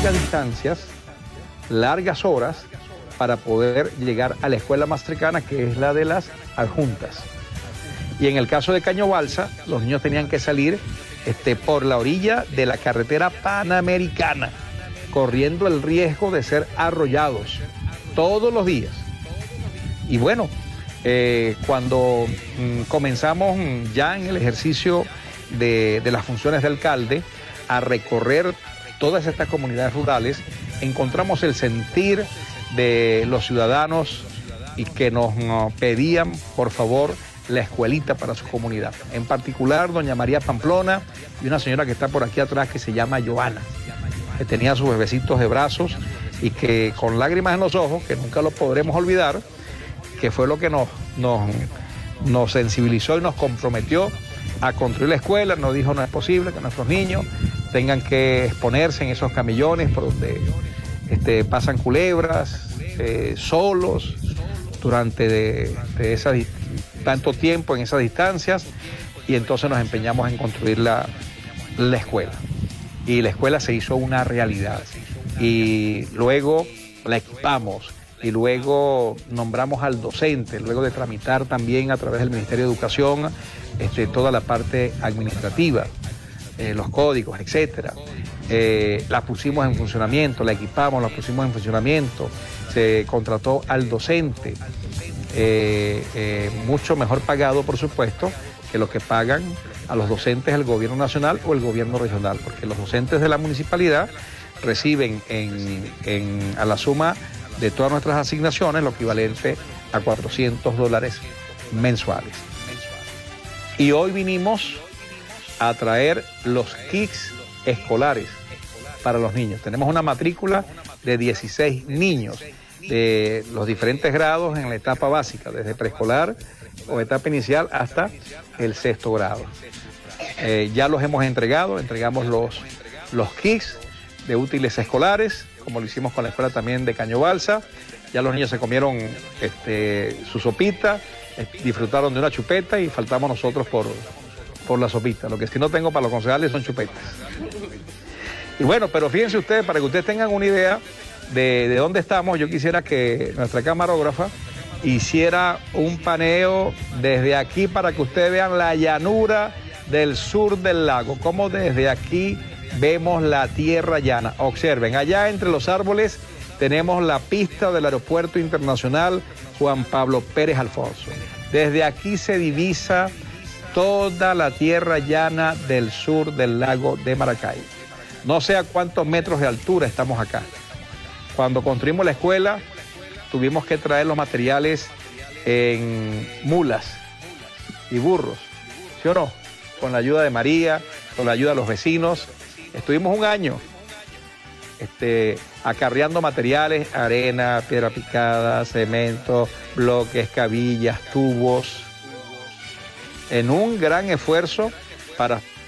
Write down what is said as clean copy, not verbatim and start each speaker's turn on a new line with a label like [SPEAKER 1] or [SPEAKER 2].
[SPEAKER 1] largas distancias, largas horas, para poder llegar a la escuela más cercana, que es la de las adjuntas. Y en el caso de Caño Balsa, los niños tenían que salir por la orilla de la carretera Panamericana, corriendo el riesgo de ser arrollados todos los días. Y bueno, cuando comenzamos ya en el ejercicio de las funciones de alcalde a recorrer todas estas comunidades rurales, encontramos el sentir de los ciudadanos y que nos pedían, por favor, la escuelita para su comunidad. En particular, doña María Pamplona y una señora que está por aquí atrás que se llama Joana, que tenía sus bebecitos de brazos y que con lágrimas en los ojos, que nunca lo podremos olvidar, que fue lo que nos sensibilizó y nos comprometió a construir la escuela. Nos dijo: no es posible que nuestros niños tengan que exponerse en esos camellones por donde pasan culebras, solos, durante tanto tiempo en esas distancias. Y entonces nos empeñamos en construir la escuela. Y la escuela se hizo una realidad. Y luego la equipamos. Y luego nombramos al docente, luego de tramitar también a través del Ministerio de Educación toda la parte administrativa, los códigos, etcétera. La pusimos en funcionamiento, la equipamos, la pusimos en funcionamiento, se contrató al docente, mucho mejor pagado, por supuesto, que lo que pagan a los docentes del gobierno nacional o el gobierno regional, porque los docentes de la municipalidad reciben a la suma de todas nuestras asignaciones lo equivalente a $400 mensuales. Y hoy vinimos a traer los kits escolares para los niños. Tenemos una matrícula de 16 niños de los diferentes grados en la etapa básica, desde preescolar o etapa inicial hasta el 6º grado. Ya los hemos entregamos los kits de útiles escolares, como lo hicimos con la escuela también de Caño Balsa. Ya los niños se comieron su sopita, disfrutaron de una chupeta y faltamos nosotros por la sopita. Lo que sí no tengo para los concejales son chupetas. Y bueno, pero fíjense ustedes, para que ustedes tengan una idea de dónde estamos, yo quisiera que nuestra camarógrafa hiciera un paneo desde aquí para que ustedes vean la llanura del sur del lago, cómo desde aquí vemos la tierra llana. Observen, allá entre los árboles tenemos la pista del Aeropuerto Internacional Juan Pablo Pérez Alfonso. Desde aquí se divisa toda la tierra llana del sur del lago de Maracay. No sé a cuántos metros de altura estamos acá. Cuando construimos la escuela, tuvimos que traer los materiales en mulas y burros, ¿sí o no? Con la ayuda de María, con la ayuda de los vecinos. Estuvimos un año acarreando materiales, arena, piedra picada, cemento, bloques, cabillas, tubos, en un gran esfuerzo para